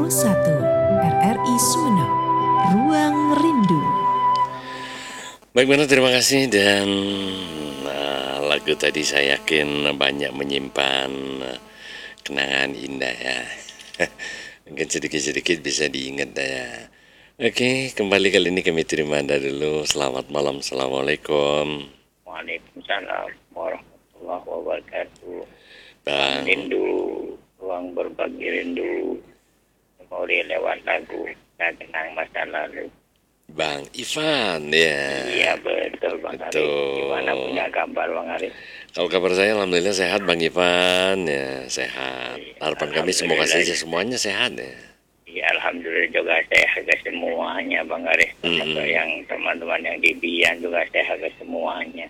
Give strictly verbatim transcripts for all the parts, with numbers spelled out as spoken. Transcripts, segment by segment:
puluh satu R R I Sumeneb, Ruang Rindu. Baik, benar, terima kasih. Dan uh, lagu tadi saya yakin banyak menyimpan uh, kenangan indah ya. Mungkin sedikit-sedikit bisa diingat ya. Oke, kembali kali ini kami terima Anda dulu. Selamat malam, Assalamualaikum. Waalaikumsalam warahmatullahi wabarakatuh. Bang Rindu, ruang berbagi rindu. Memori lewat lagu, tak kenang masa lalu. Bang Ivan ya. Iya betul Bang Arif. Betul. Gimana punya kabar Bang Arif? Kalau kabar saya alhamdulillah sehat Bang Ivan ya, sehat. Harapan kami semoga saja semuanya sehat ya. Ya alhamdulillah juga sehat ke semuanya Bang Arif. Mm-mm. Yang teman-teman yang di Bian juga sehat ke semuanya.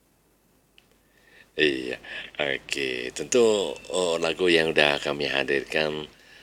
Iya, oke. Tentu oh, lagu yang udah kami hadirkan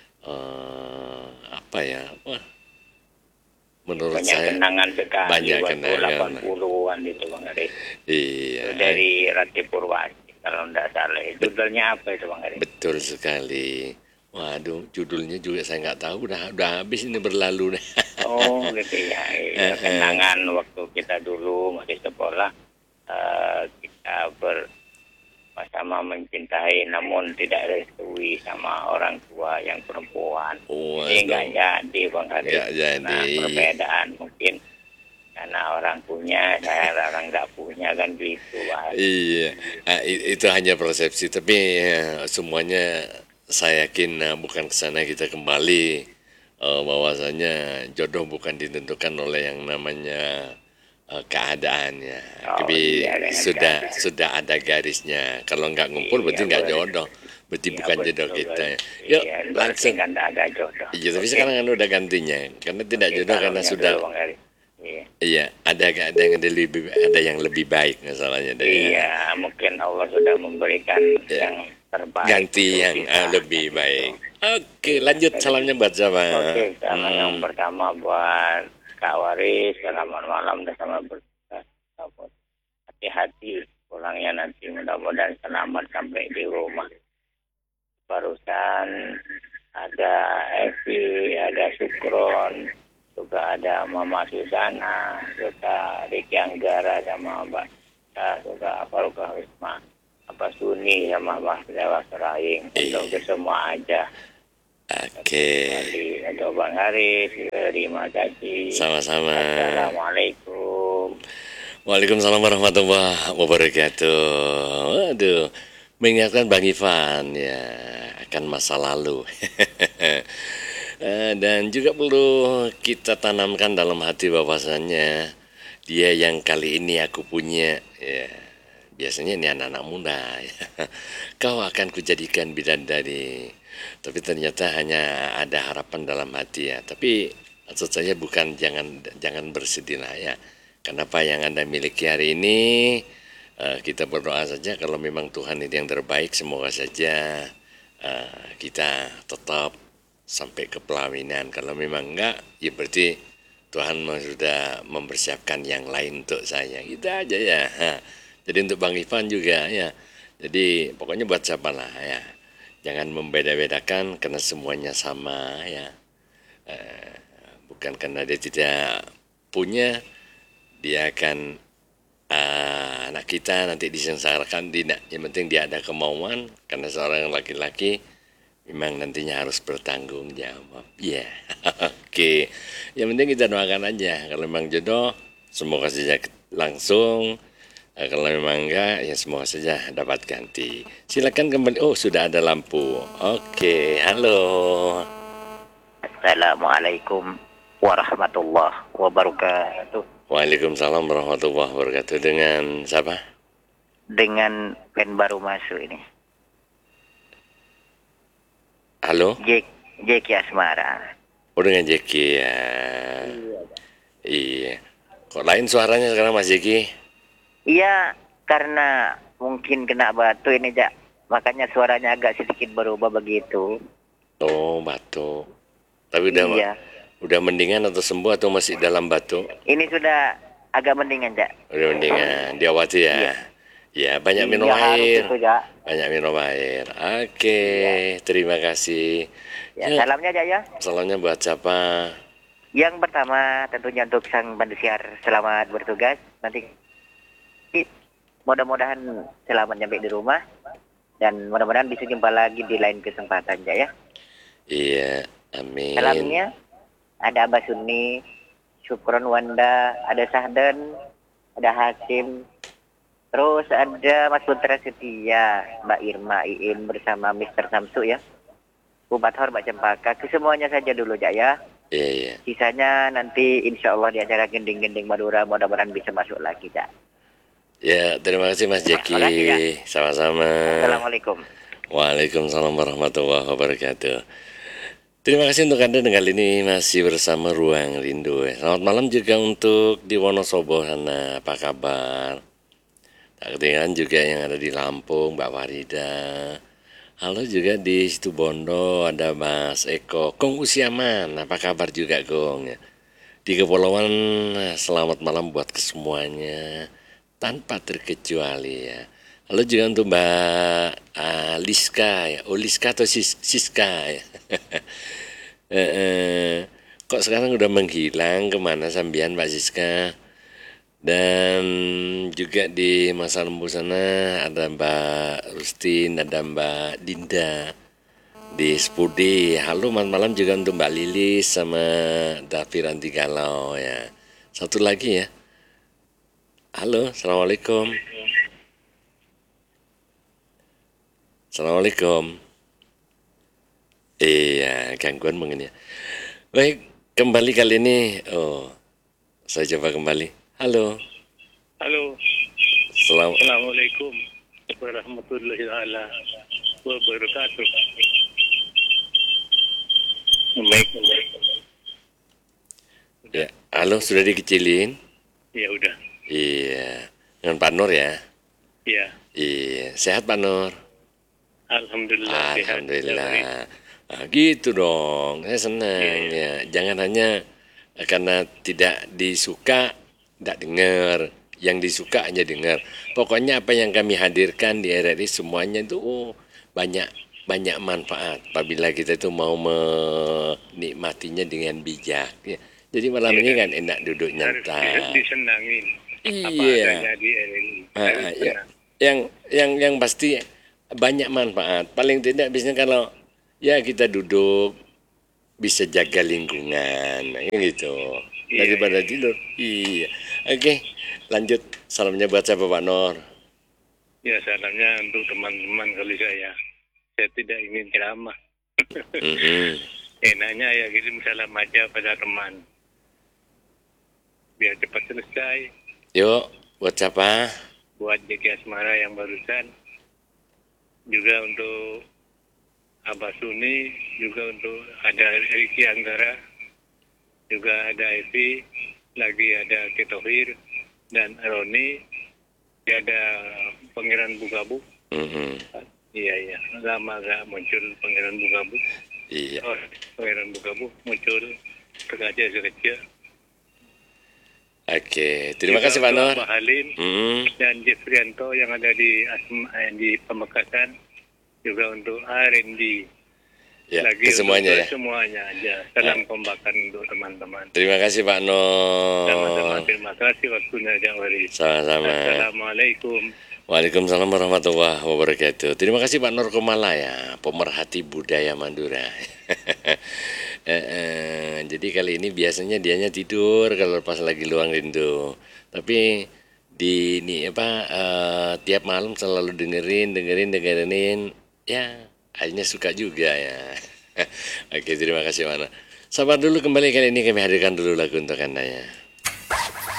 eh, apa ya? Wah, menurut Banyak saya kenangan sekali. banyak waktu kenangan. delapan puluhan itu Bang Arif. Iya, Dari Rati Purwasi kalau tidak salah. Judulnya apa itu Bang Arif? betul sekali. Waduh, judulnya juga saya nggak tahu. Udah udah habis ini berlalu. Oh gitu ya, ya. Kenangan waktu kita dulu masih sekolah, uh, kita bersama mencintai namun tidak restui sama orang tua yang perempuan. Oh, Jadi nggak jadi Bang Arif. Nggak jadi. Nah, perbedaan mungkin karena orang punya, saya orang nggak punya kan gitu Bang. Iya, ah, i- itu hanya persepsi. Tapi eh, semuanya saya yakin eh, bukan ke sana kita kembali. Eh, bahwasanya jodoh bukan ditentukan oleh yang namanya eh, keadaannya. Oh, Tapi iya, dengan sudah garis. sudah ada garisnya. Kalau nggak ngumpul Iya, berarti nggak betul. jodoh. Berarti Iya, bukan betul, jodoh betul. kita. Yuk Iya, berarti langsung. kan nggak ada jodoh. Iya, tapi Oke. sekarang kan udah gantinya. Karena tidak Oke, jodoh karena salamnya sudah. dulu, Bang Arif. Iya. Iya, ada ada yang lebih ada yang lebih baik masalahnya dari Iya, mungkin Allah sudah memberikan Ya. yang terbaik. ganti untuk yang kita. ah, lebih baik. Oke, lanjut salamnya buat siapa? Oke, salam Hmm. yang pertama buat Kak Waris, selamat malam dan selamat bertugas. Hati-hati pulangnya nanti, mudah-mudahan selamat sampai di rumah. Barusan ada Evi, ada Sukron, juga ada Mama Susana, juga Riki Anggara sama Mbak Sa, juga Faruka Wisma, apa Suni sama Mbak Dewa Seraing, Iya. untuk ke semua aja. Oke, Jadi untuk Bang Haris, terima kasih. sama-sama. Assalamualaikum. Waalaikumsalam warahmatullahi wabarakatuh. Waduh, mengingatkan Bang Ivan ya akan masa lalu. Eh, Dan juga perlu kita tanamkan dalam hati bahwasannya dia yang kali ini aku punya ya. Biasanya ini anak-anak muda ya. Kau akan kujadikan bidadari. Tapi ternyata hanya ada harapan dalam hati ya. Tapi maksud saya bukan jangan jangan bersedih lah ya. Kenapa yang Anda miliki hari ini eh, kita berdoa saja kalau memang Tuhan itu yang terbaik, semoga saja eh, kita tetap sampai ke pelaminan. Kalau memang enggak, ya berarti Tuhan sudah mempersiapkan yang lain untuk saya. Gitu aja ya. Ha. Jadi untuk Bang Ivan juga ya. Jadi pokoknya buat siapa lah ya. Jangan membeda-bedakan karena semuanya sama ya. Eh, bukan karena dia tidak punya, dia akan eh, anak kita nanti disengsarakan. Tidak. Yang penting dia ada kemauan karena seorang laki-laki memang nantinya harus bertanggung jawab. Ya, oke. Yang penting kita doakan aja. Kalau memang jodoh, semoga saja langsung. Eh, Kalau memang enggak, ya semoga saja dapat ganti. Silakan kembali. Oh, sudah ada lampu. Oke, halo. Assalamualaikum warahmatullahi wabarakatuh. Waalaikumsalam warahmatullahi wabarakatuh. Dengan siapa? Dengan pen baru masuk ini. Halo? Jek Jeki Asmara. Oh, dengan Jeki ya. Iya. Kok lain suaranya sekarang Mas Jeki? Iya, karena mungkin kena batu ini, Jak. Makanya suaranya agak sedikit berubah begitu. Oh, batuk. Tapi udah Iya. udah mendingan atau sembuh atau masih dalam batuk? Ini sudah agak mendingan, Jak. Udah mendingan. Diawati ya. Iya. Ya, banyak minum Iya harus air. itu ya. Banyak minum air. Oke, Iya. terima kasih. Ya Ya, salamnya aja ya. salamnya buat siapa? Yang pertama tentunya untuk sang pensiar selamat bertugas. Nanti mudah-mudahan selamat nyampe di rumah dan mudah-mudahan bisa jumpa lagi di lain kesempatan ya. Iya, amin. Salamnya ada Abah Suni, Syukron Wanda, ada Sahdan, ada Hasim, terus ada Mas Putra Setia, Mbak Irma Iin bersama Mister Samsu ya. Bupat Hor, Mbak Cempaka, kesemuanya saja dulu ya ya. Iya, iya. Sisanya nanti insya Allah di acara gending-gending Madura mudah-mudahan bisa masuk lagi ya. Ya, terima kasih Mas Jeki. Makasih, ya. Sama-sama. Assalamualaikum. Waalaikumsalam warahmatullahi wabarakatuh. Terima kasih untuk Anda dengan ini masih bersama Ruang Rindu. Selamat malam juga untuk di Wonosobo sana. Apa kabar? Tak ketinggalan juga yang ada di Lampung, Mbak Farida. Halo juga di situ Bondo ada Mas Eko. Kong Usiaman, apa kabar juga Kong? Di Kepulauan, selamat malam buat kesemuanya tanpa terkecuali ya. Halo juga untuk Mbak uh, Liska ya, oh Liska atau Sis, Siska ya. eh, eh, kok sekarang udah menghilang kemana sambian Mbak Siska? Dan juga di Masa Lembu sana ada Mbak Rustin, ada Mbak Dinda di Spudi. Halo malam malam juga untuk Mbak Lilis sama Davi Ranti Galau ya. Satu lagi ya. Halo, assalamualaikum. Assalamualaikum. Iya, gangguan mungkin ya. Baik, kembali kali ini. Oh, saya coba kembali. Halo. Halo. Selam Assalamualaikum warahmatullahi wabarakatuh. Baik. Ya, halo sudah dikecilin? Ya udah. Iya. Dengan Pak Nur ya? Ya. Iya. Sehat Pak Nur? Alhamdulillah. Alhamdulillah. Sehat. Nah, gitu dong. Saya senang ya. Jangan hanya karena tidak disuka tidak dengar, yang disuka hanya dengar. Pokoknya apa yang kami hadirkan di R R I semuanya itu oh, banyak banyak manfaat apabila kita itu mau menikmatinya dengan bijak. Ya. Jadi malam Ya, ini kan enak duduk harus nyantai. disenangin. Apa Iya. adanya di R R I. Ah, Harus ya. senang. Yang yang yang pasti banyak manfaat. Paling tidak biasanya kalau ya kita duduk bisa jaga lingkungan, nah, gitu. Iya, Daripada iya. tidur. Iya. Oke, lanjut. Salamnya buat siapa Pak Nur? Ya salamnya untuk teman-teman kali saya. Saya tidak ingin ceramah. Mm-mm. Enaknya ya kirim salam aja pada teman. Biar cepat selesai. Yuk, buat siapa? Buat Jeki Asmara yang barusan. Juga untuk Abah Suni, juga untuk ada Riki Anggara, juga ada Evi, lagi ada Ketohir, dan Roni, ada Pangeran Bugabuk. Mm-mm. Iya, iya, lama gak muncul Pangeran Bugabuk. Iya. Oh, Pangeran Bugabuk muncul sengaja sengaja. Oke, terima Juga kasih Pak untuk Nur. Abah Halim Mm. dan Jeffrianto yang ada di Asma, eh, di Pamekasan, juga untuk R and D. Ya, Lagi ke semuanya untuk ya. semuanya aja. Salam kombakan untuk teman-teman. Terima kasih Pak Sama-sama, Nur. terima kasih waktunya Jawari. Sama-sama. Assalamualaikum. Waalaikumsalam warahmatullahi wabarakatuh. Terima kasih Pak Nur Kumalaya, pemerhati budaya Madura. eh, eh, jadi kali ini biasanya dianya tidur kalau pas lagi luang rindu. Tapi di ini apa eh, tiap malam selalu dengerin, dengerin, dengerin. Ya, akhirnya suka juga ya. Oke, terima kasih Pak Nur. Sabar dulu kembali kali ini kami hadirkan dulu lagu untuk Anda ya.